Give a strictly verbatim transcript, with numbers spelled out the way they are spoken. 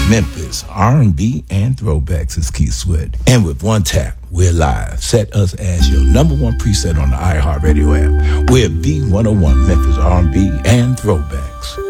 Memphis, R and B and throwbacks is Keith Sweat. And with one tap, we're live. Set us as your number one preset on the iHeartRadio app. We're B one oh one Memphis R and B and throwbacks.